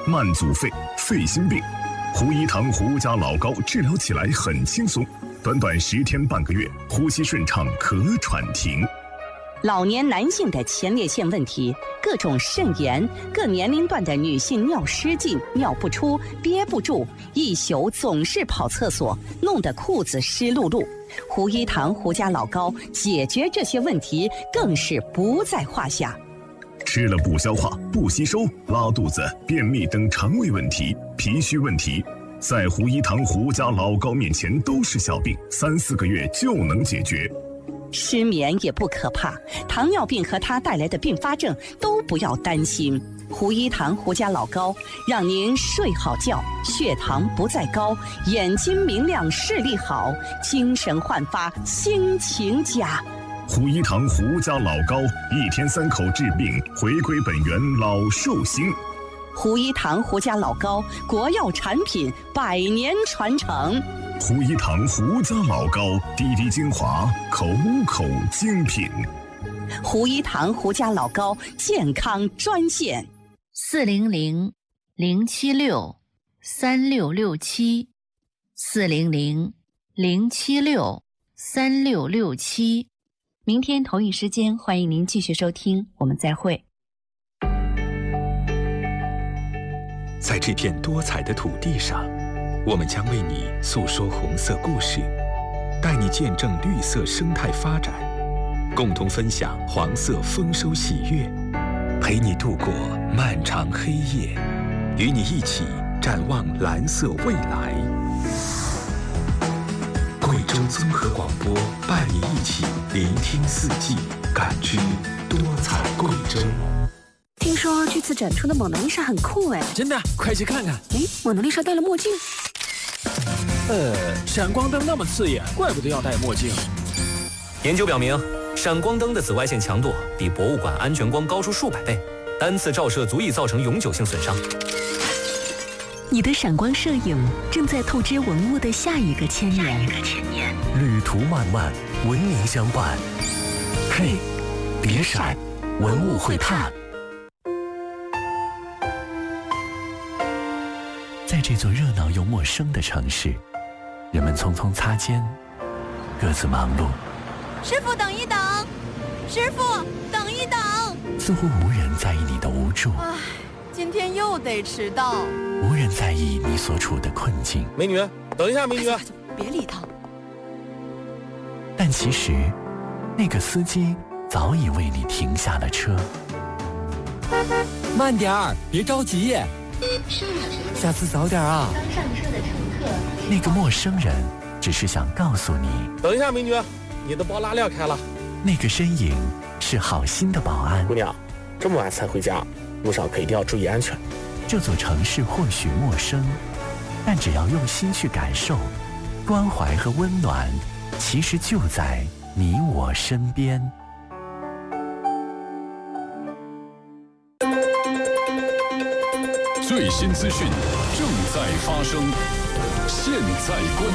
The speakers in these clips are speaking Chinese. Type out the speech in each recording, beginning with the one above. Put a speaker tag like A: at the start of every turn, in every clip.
A: 慢阻肺、肺心病。胡一堂胡家老膏治疗起来很轻松，短短10天半个月，呼吸顺畅，咳喘停。
B: 老年男性的前列腺问题，各种肾炎，各年龄段的女性尿失禁、尿不出、憋不住，一宿总是跑厕所，弄得裤子湿漉漉。胡一堂胡家老膏解决这些问题更是不在话下。
A: 吃了不消化、不吸收、拉肚子、便秘等肠胃问题、脾虚问题，在胡一堂胡家老膏面前都是小病，3、4个月就能解决。
B: 失眠也不可怕，糖尿病和它带来的并发症都不要担心。胡一堂胡家老膏让您睡好觉，血糖不再高，眼睛明亮，视力好，精神焕发，心情佳。
A: 胡一堂胡家老膏，1天3口治病，回归本源，老寿星。
B: 胡一堂胡家老膏，国药产品，100年传承。
A: 胡一堂胡家老膏，滴滴精华，口口精品。
B: 胡一堂胡家老膏健康专线
C: ：400-076-3667，400-076-3667。明天同一时间，欢迎您继续收听，我们再会。
D: 在这片多彩的土地上，我们将为你诉说红色故事，带你见证绿色生态发展，共同分享黄色丰收喜悦，陪你度过漫长黑夜，与你一起展望蓝色未来。贵州综合广播伴你一起聆听四季，感知多彩贵州。
E: 听说这次展出的蒙娜丽莎很酷哎！
F: 真的，快去看看。
E: 哎，蒙娜丽莎戴了墨镜。
F: 闪光灯那么刺眼，怪不得要戴墨镜。
G: 研究表明，闪光灯的紫外线强度比博物馆安全光高出数百倍，单次照射足以造成永久性损伤。
H: 你的闪光摄影正在透支文物的下一个千年。
I: 旅途漫漫，文明相伴。嘿，别闪，文物会探。在这座热闹又陌生的城市，人们匆匆擦肩，各自忙碌。
J: 师傅，等一等！师傅，等一等！
I: 似乎无人在意你的无助。
J: 唉，今天又得迟到。
I: 无人在意你所处的困境。
F: 美女，等一下，美女！
J: 别理他。
I: 但其实，那个司机早已为你停下了车。
K: 慢点儿，别着急。下次早点啊！
H: 刚上车的乘客，
I: 那个陌生人只是想告诉你，
F: 等一下，美女，你的包拉链开了。
I: 那个身影是好心的保安。
L: 姑娘，这么晚才回家，路上可一定要注意安全。
I: 这座城市或许陌生，但只要用心去感受，关怀和温暖其实就在你我身边。
M: 最新资讯正在发生，现在关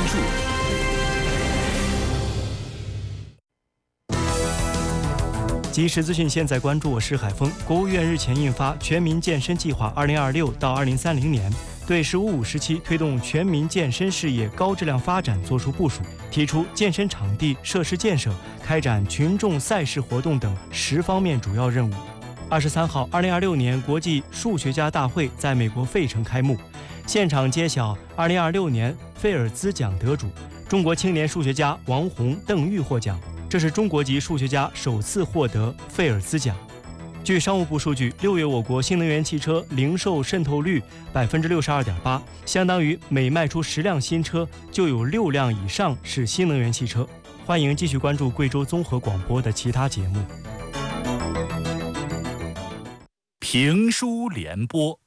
N: 注。即时资讯，现在关注，我是海峰。国务院日前印发《全民健身计划（2026到2030年）》，对“十五五”时期推动全民健身事业高质量发展作出部署，提出健身场地设施建设、开展群众赛事活动等10方面主要任务。23号，2026年国际数学家大会在美国费城开幕，现场揭晓2026年菲尔兹奖得主，中国青年数学家王洪、邓玉获奖。这是中国籍数学家首次获得菲尔兹奖。据商务部数据，6月我国新能源汽车零售渗透率62.8%，相当于每卖出10辆新车就有6辆以上是新能源汽车。欢迎继续关注贵州综合广播的其他节目。
M: 评书联播。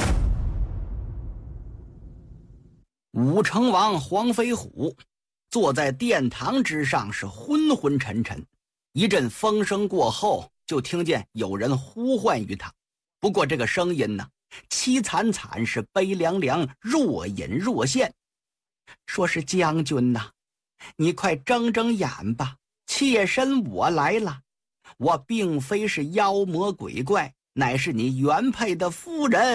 O: 武成王黄飞虎坐在殿堂之上，是昏昏沉沉。一阵风声过后，就听见有人呼唤于他。不过这个声音呢，凄惨惨，是悲凉凉，若隐若现。说是将军呐，你快睁睁眼吧，妾身我来了。我并非是妖魔鬼怪，乃是你原配的夫人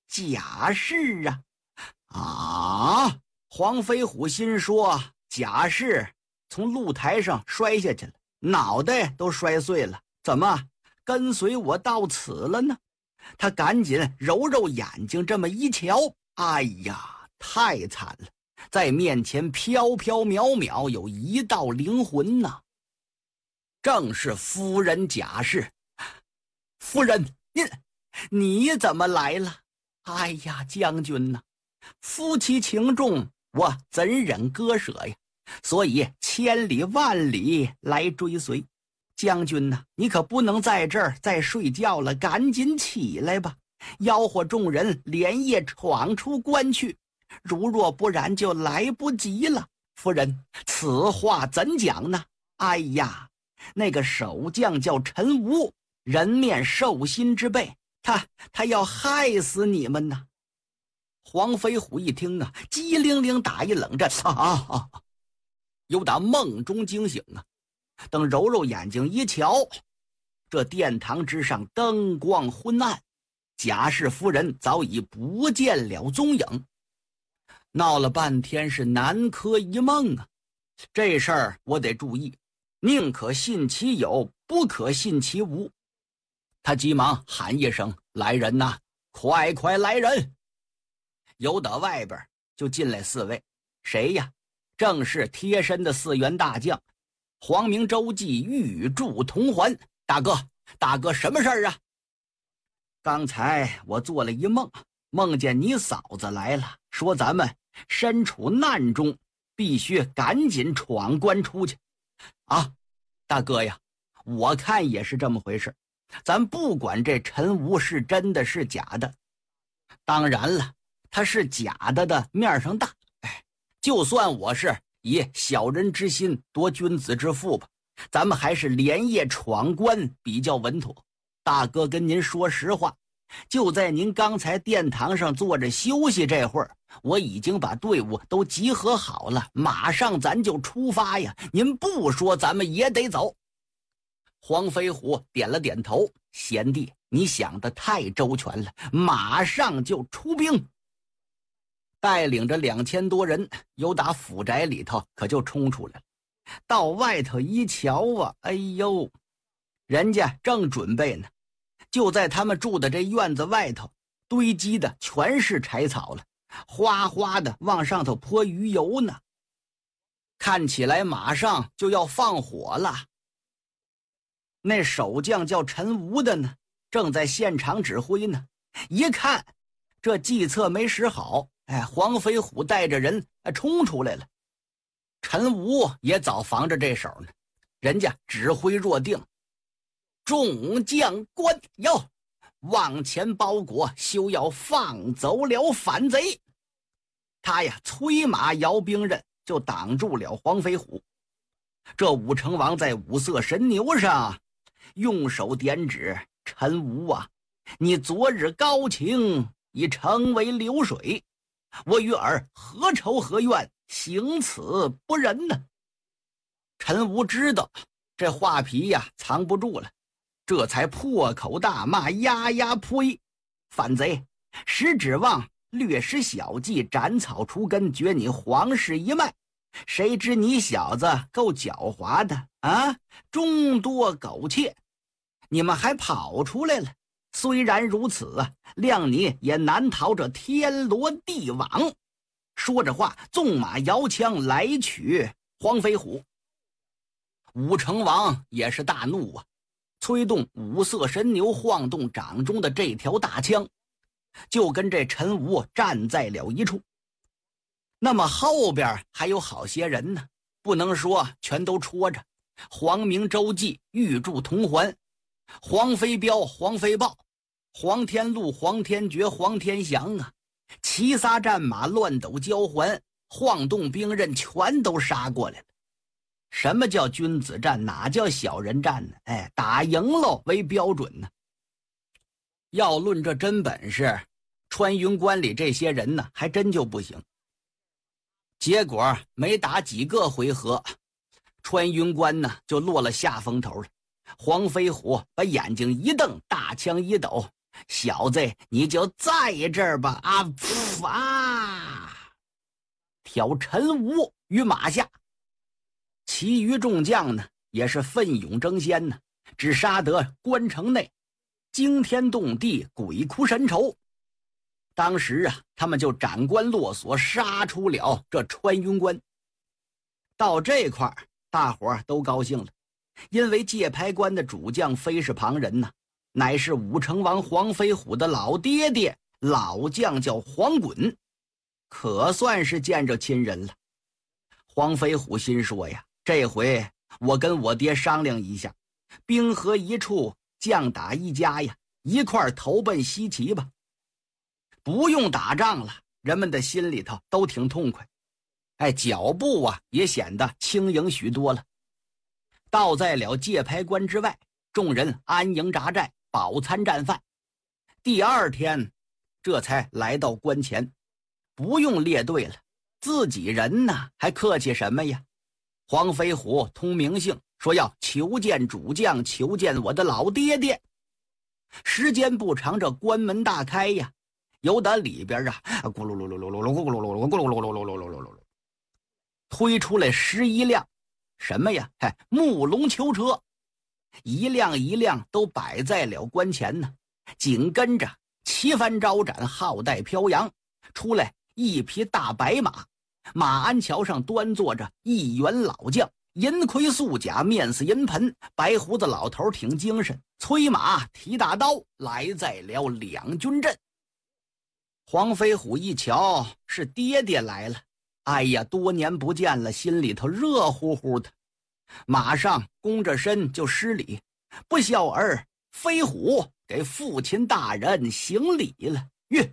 O: 贾氏啊！啊！黄飞虎心说，贾氏从露台上摔下去了，脑袋都摔碎了，怎么跟随我到此了呢？他赶紧揉揉眼睛，这么一瞧，哎呀，太惨了，在面前飘飘渺渺有一道灵魂呐，正是夫人贾氏。夫人，你怎么来了？哎呀，将军呐，夫妻情重，我怎忍割舍呀？所以千里万里来追随。将军呐，你可不能在这儿再睡觉了，赶紧起来吧，吆喝众人连夜闯出关去，如若不然就来不及了。夫人，此话怎讲呢？哎呀，那个守将叫陈吴，人面兽心之辈，他要害死你们呐！黄飞虎一听啊，机灵灵打一冷战，有打梦中惊醒啊！等揉揉眼睛一瞧，这殿堂之上灯光昏暗，贾氏夫人早已不见了踪影。闹了半天是南柯一梦啊！这事儿我得注意，宁可信其有，不可信其无。他急忙喊一声：“来人呐，快快来人！”由打外边就进来4位，谁呀？正是贴身的4员大将，黄明、周记、玉柱、同环。大哥，什么事儿啊？刚才我做了一梦，梦见你嫂子来了，说咱们身处难中，必须赶紧闯关出去。啊，大哥呀，我看也是这么回事。咱不管这陈吴是真的是假的，当然了，他是假的面上大，就算我是以小人之心夺君子之腹吧，咱们还是连夜闯关比较稳妥。大哥跟您说实话，就在您刚才殿堂上坐着休息这会儿，我已经把队伍都集合好了，马上咱就出发呀！您不说咱们也得走。黄飞虎点了点头，贤弟，你想得太周全了，马上就出兵。带领着2000多人，由打府宅里头可就冲出来了。到外头一瞧啊，哎呦，人家正准备呢，就在他们住的这院子外头堆积的全是柴草了，哗哗的往上头泼鱼油呢，看起来马上就要放火了。那守将叫陈吴的呢，正在现场指挥呢，一看这计策没使好，黄飞虎带着人冲出来了。陈吴也早防着这手呢，人家指挥若定，众将官哟，往前包裹，休要放走了反贼。他呀催马摇兵刃，就挡住了黄飞虎。这武成王在五色神牛上用手点指：陈吴啊，你昨日高情已成为流水，我与尔何仇何怨，行此不仁呢？陈吴知道这画皮呀藏不住了，这才破口大骂：呀呀呸！反贼，实指望略施小计，斩草除根，绝你皇室一脉。谁知你小子够狡猾的啊，众多苟且，你们还跑出来了。虽然如此啊，谅你也难逃这天罗地网。说着话，纵马摇枪来取黄飞虎。武成王也是大怒啊，催动五色神牛晃动掌中的这条大枪，就跟这陈吴站在了一处。那么后边还有好些人呢，不能说全都戳着。黄明、周记、玉柱、同环，黄飞彪、黄飞豹、黄天禄、黄天觉、黄天祥啊，齐撒战马，乱斗交环，晃动兵刃，全都杀过来了。什么叫君子战？哪叫小人战呢？打赢了为标准呢。要论这真本事，穿云关里这些人呢，还真就不行。结果没打几个回合，穿云关呢就落了下风头了。黄飞虎把眼睛一瞪，大枪一抖， 小子，你就在这儿吧！挑陈武于马下。其余众将呢，也是奋勇争先呢，只杀得关城内惊天动地，鬼哭神愁。当时啊，他们就斩关落锁，杀出了这穿云关。到这块儿，大伙儿都高兴了，因为界牌关的主将非是旁人呐，乃是武成王黄飞虎的老爹爹，老将叫黄衮，可算是见着亲人了。黄飞虎心说呀，这回我跟我爹商量一下，兵合一处，将打一家呀，一块儿投奔西岐吧。不用打仗了，人们的心里头都挺痛快，脚步啊也显得轻盈许多了。到在了界牌关之外，众人安营扎寨，饱餐战饭。第二天这才来到关前，不用列队了，自己人呢，还客气什么呀？黄飞虎通明信说要求见主将，求见我的老爹爹。时间不长，这关门大开呀，由打里边啊，咕噜噜噜噜噜噜咕噜噜噜咕噜噜噜噜噜噜噜，推出来11辆什么呀？木龙囚车，一辆一辆都摆在了关前呢。紧跟着旗帆招展，号带飘扬，出来一匹大白马，马鞍桥上端坐着一员老将，银盔素甲，面似银盆，白胡子老头挺精神，催马提大刀，来在了两军阵。黄飞虎一瞧是爹爹来了，哎呀，多年不见了，心里头热乎乎的，马上弓着身就施礼，不孝儿飞虎给父亲大人行礼了。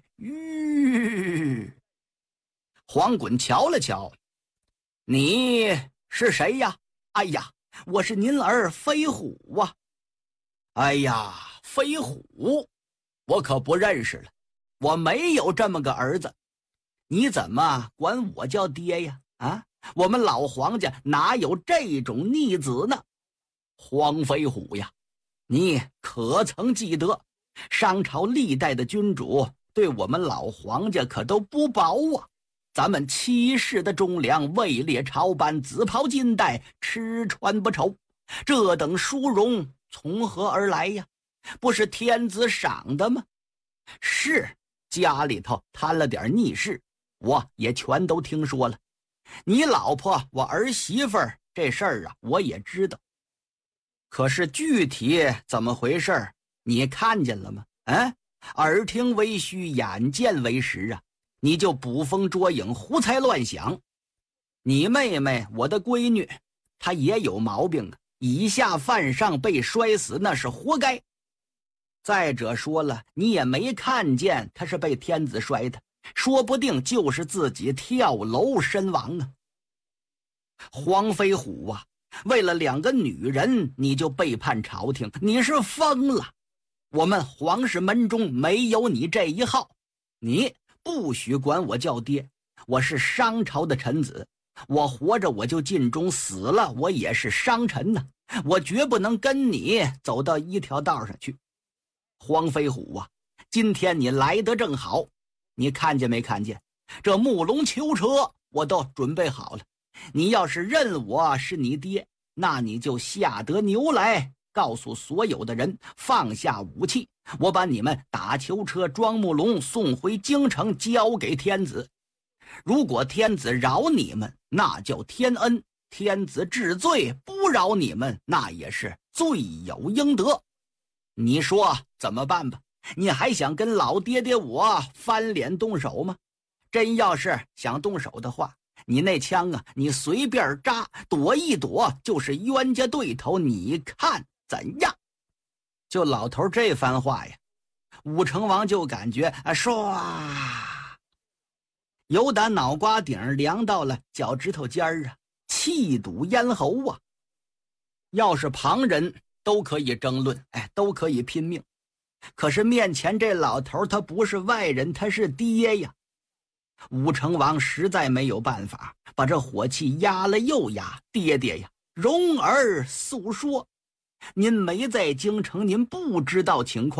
O: 黄衮瞧了瞧，你是谁呀？哎呀，我是您儿飞虎啊。哎呀，飞虎，我可不认识了，我没有这么个儿子，你怎么管我叫爹呀？我们老黄家哪有这种逆子呢？黄飞虎呀，你可曾记得商朝历代的君主对我们老黄家可都不薄啊？咱们7世的忠良，位列朝班，紫袍金带，吃穿不愁，这等殊荣从何而来呀？不是天子赏的吗？是家里头摊了点逆事，我也全都听说了。你老婆我儿媳妇儿这事儿啊，我也知道，可是具体怎么回事你看见了吗？耳听为虚，眼见为实啊，你就捕风捉影，胡猜乱想。你妹妹我的闺女，她也有毛病啊，以下犯上被摔死，那是活该。再者说了，你也没看见她是被天子摔的，说不定就是自己跳楼身亡啊。黄飞虎啊，为了2个女人你就背叛朝廷，你是疯了。我们皇室门中没有你这一号，你不许管我叫爹，我是商朝的臣子，我活着我就尽忠，死了我也是商臣呢，我绝不能跟你走到一条道上去。黄飞虎啊，今天你来得正好，你看见没看见？这木龙囚车我都准备好了，你要是认我是你爹，那你就下得牛来，告诉所有的人放下武器，我把你们打囚车装木龙送回京城，交给天子。如果天子饶你们，那叫天恩；天子治罪不饶你们，那也是罪有应得。你说怎么办吧？你还想跟老爹爹我翻脸动手吗？真要是想动手的话，你那枪啊，你随便扎，躲一躲就是冤家对头，你看怎样？就老头这番话呀，武成王就感觉唰，由打脑瓜顶凉到了脚趾头尖儿啊，气堵咽喉啊。要是旁人都可以争论，都可以拼命，可是面前这老头他不是外人，他是爹呀。武成王实在没有办法，把这火气压了又压。爹爹呀，容儿诉说，您没在京城，您不知道情况啊。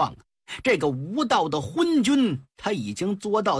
O: 这个无道的昏君，他已经作到